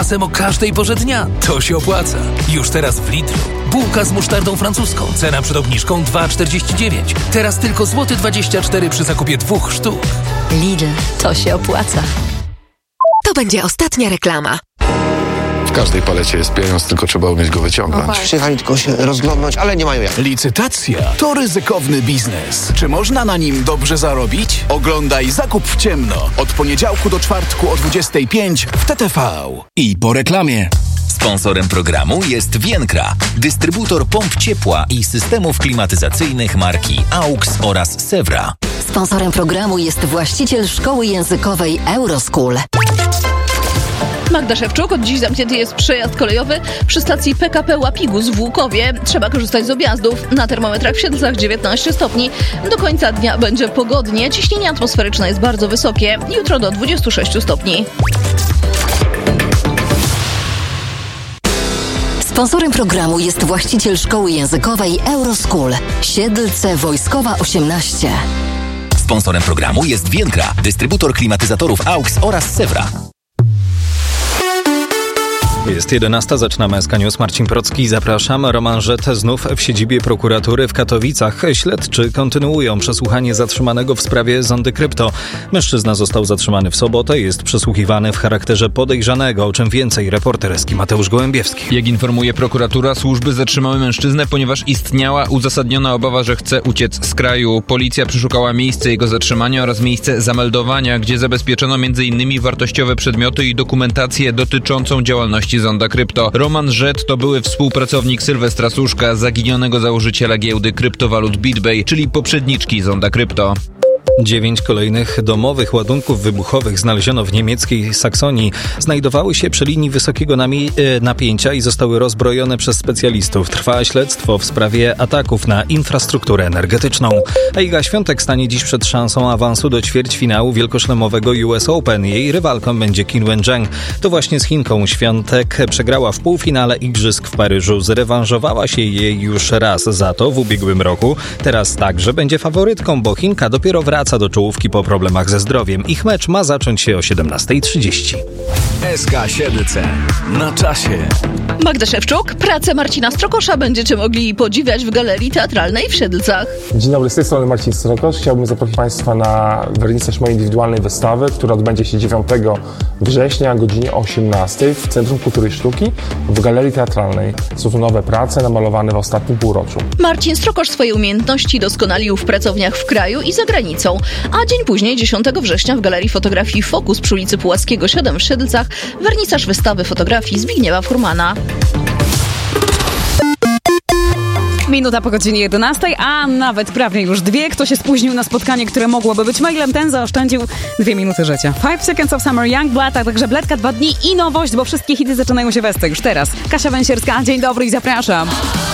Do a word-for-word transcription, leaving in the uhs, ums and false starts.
Czasem o każdej porze dnia. To się opłaca. Już teraz w Lidlu. Bułka z musztardą francuską. Cena przed obniżką dwa czterdzieści dziewięć. Teraz tylko złoty dwadzieścia cztery przy zakupie dwóch sztuk. Lidl, to się opłaca. To będzie ostatnia reklama. W każdej palecie jest pieniądz, tylko trzeba umieć go wyciągnąć. Przyjechali tylko się rozglądnąć, ale nie mają jak. Licytacja to ryzykowny biznes. Czy można na nim dobrze zarobić? Oglądaj Zakup w ciemno od poniedziałku do czwartku o dwudziestej piątej w T T V. I po reklamie. Sponsorem programu jest Więkra, dystrybutor pomp ciepła i systemów klimatyzacyjnych marki A U X oraz Sewra. Sponsorem programu jest właściciel szkoły językowej Euroschool. Magda Szewczuk. Od dziś zamknięty jest przejazd kolejowy przy stacji P K P Łapigus w Łukowie. Trzeba korzystać z objazdów. Na termometrach w Siedlcach dziewiętnaście stopni. Do końca dnia będzie pogodnie. Ciśnienie atmosferyczne jest bardzo wysokie. Jutro do dwudziestu sześciu stopni. Sponsorem programu jest właściciel szkoły językowej Euroschool. Siedlce Wojskowa osiemnaście. Sponsorem programu jest Więkra, dystrybutor klimatyzatorów A U X oraz Sewra. Jest jedenasta, zaczynamy S K News. Marcin Procki, zapraszam. Roman Żet znów w siedzibie prokuratury w Katowicach. Śledczy kontynuują przesłuchanie zatrzymanego w sprawie Zondy Krypto. Mężczyzna został zatrzymany w sobotę, jest przesłuchiwany w charakterze podejrzanego. O czym więcej reporter S K Mateusz Gołębiewski. Jak informuje prokuratura, służby zatrzymały mężczyznę, ponieważ istniała uzasadniona obawa, że chce uciec z kraju. Policja przeszukała miejsce jego zatrzymania oraz miejsce zameldowania, gdzie zabezpieczono między innymi wartościowe przedmioty i dokumentację dotyczącą działalności Zonda Krypto. Roman Żet to były współpracownik Sylwestra Suszka, zaginionego założyciela giełdy kryptowalut BitBay, czyli poprzedniczki Zonda Krypto. Dziewięć kolejnych domowych ładunków wybuchowych znaleziono w niemieckiej Saksonii. Znajdowały się przy linii wysokiego napięcia i zostały rozbrojone przez specjalistów. Trwa śledztwo w sprawie ataków na infrastrukturę energetyczną. A Iga Świątek stanie dziś przed szansą awansu do ćwierćfinału wielkoszlemowego U S Open. Jej rywalką będzie Qin Wencheng. To właśnie z Chinką Świątek przegrała w półfinale igrzysk w Paryżu. Zrewanżowała się jej już raz za to w ubiegłym roku. Teraz także będzie faworytką, bo Chinka dopiero wraca do czołówki po problemach ze zdrowiem. Ich mecz ma zacząć się o siedemnasta trzydzieści. S K Siedlce. Na czasie. Magda Szewczuk. Pracę Marcina Strokosza będziecie mogli podziwiać w Galerii Teatralnej w Siedlcach. Dzień dobry, z tej strony Marcin Strokosz. Chciałbym zaprosić Państwa na wernisaż mojej indywidualnej wystawy, która odbędzie się dziewiątego września o godzinie osiemnastej w Centrum Kultury i Sztuki w Galerii Teatralnej. Są to nowe prace namalowane w ostatnim półroczu. Marcin Strokosz swoje umiejętności doskonalił w pracowniach w kraju i za granicą, a dzień później, dziesiątego września w Galerii Fotografii Fokus przy ulicy Pułaskiego siedem w Siedlcach wernisaż wystawy fotografii Zbigniewa Furmana. Minuta po godzinie jedenastej, a nawet prawie już dwie. Kto się spóźnił na spotkanie, które mogłoby być mailem, ten zaoszczędził dwie minuty życia. Five Seconds of Summer, Youngblood, a także Bledka dwa dni i nowość, bo wszystkie hity zaczynają się we już teraz. Kasia Węsierska, dzień dobry i zapraszam.